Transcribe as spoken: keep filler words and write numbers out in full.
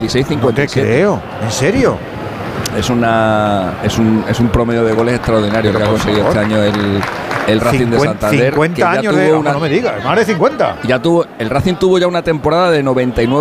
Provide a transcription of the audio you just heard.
dieciséis cincuenta y siete. No te creo, ¿en serio? Es una es un, es un promedio de goles extraordinario que ha conseguido este año el, el Racing de Santander. cincuenta años de, una, no me digas, más de cincuenta. Ya tuvo, el Racing tuvo ya una temporada de noventa y nueve